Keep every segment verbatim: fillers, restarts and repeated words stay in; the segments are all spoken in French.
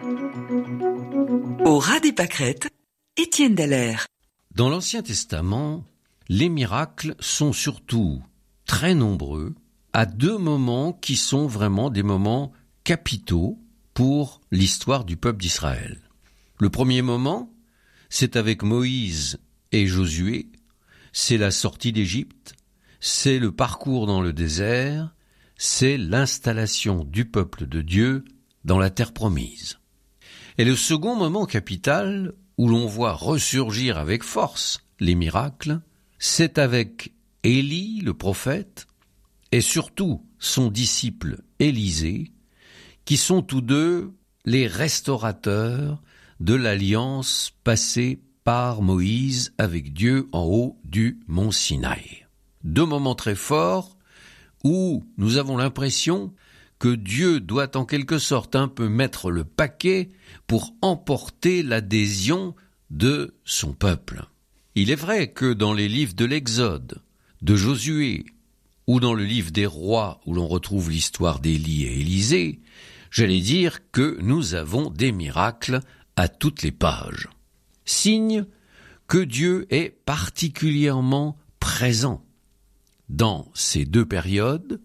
Au ras des pâquerettes, Étienne Dallaire. Dans l'Ancien Testament, les miracles sont surtout très nombreux à deux moments qui sont vraiment des moments capitaux pour l'histoire du peuple d'Israël. Le premier moment, c'est avec Moïse et Josué, c'est la sortie d'Égypte, c'est le parcours dans le désert, c'est l'installation du peuple de Dieu dans la terre promise. Et le second moment capital, où l'on voit ressurgir avec force les miracles, c'est avec Élie, le prophète, et surtout son disciple Élisée, qui sont tous deux les restaurateurs de l'alliance passée par Moïse avec Dieu en haut du mont Sinaï. Deux moments très forts où nous avons l'impression que Dieu doit en quelque sorte un peu mettre le paquet pour emporter l'adhésion de son peuple. Il est vrai que dans les livres de l'Exode, de Josué, ou dans le livre des rois où l'on retrouve l'histoire d'Élie et Élisée, j'allais dire que nous avons des miracles à toutes les pages. Signe que Dieu est particulièrement présent dans ces deux périodes,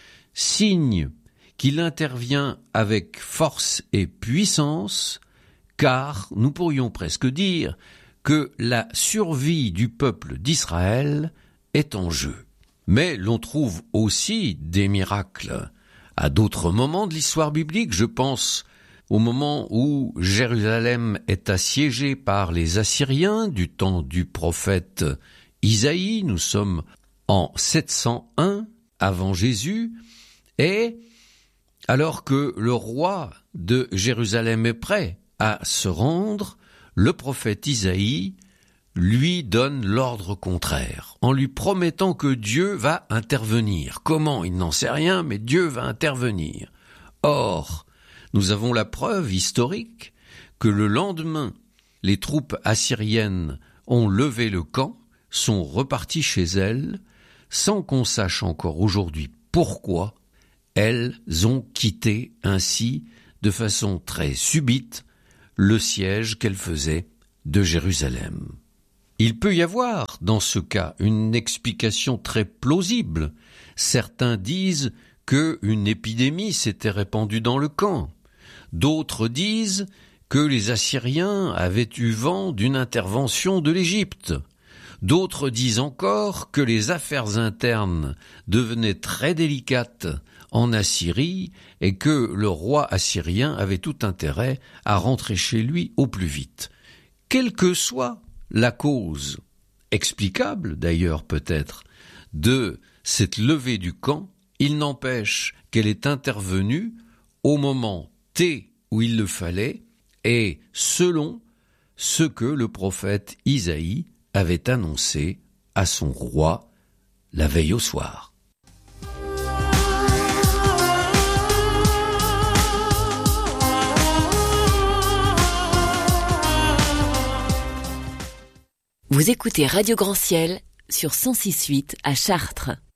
signe qu'il intervient avec force et puissance, car nous pourrions presque dire que la survie du peuple d'Israël est en jeu. Mais l'on trouve aussi des miracles à d'autres moments de l'histoire biblique. Je pense au moment où Jérusalem est assiégée par les Assyriens du temps du prophète Isaïe. Nous sommes en sept cent un avant Jésus, et alors que le roi de Jérusalem est prêt à se rendre, le prophète Isaïe lui donne l'ordre contraire, en lui promettant que Dieu va intervenir. Comment? Il n'en sait rien, mais Dieu va intervenir. Or, nous avons la preuve historique que le lendemain, les troupes assyriennes ont levé le camp, sont reparties chez elles, sans qu'on sache encore aujourd'hui pourquoi elles ont quitté ainsi, de façon très subite, le siège qu'elles faisaient de Jérusalem. Il peut y avoir, dans ce cas, une explication très plausible. Certains disent qu'une épidémie s'était répandue dans le camp. D'autres disent que les Assyriens avaient eu vent d'une intervention de l'Égypte. D'autres disent encore que les affaires internes devenaient très délicates en Assyrie et que le roi assyrien avait tout intérêt à rentrer chez lui au plus vite. Quelle que soit la cause, explicable d'ailleurs peut-être, de cette levée du camp, il n'empêche qu'elle est intervenue au moment T où il le fallait et selon ce que le prophète Isaïe avait annoncé à son roi la veille au soir. Vous écoutez Radio Grand Ciel sur cent six virgule huit à Chartres.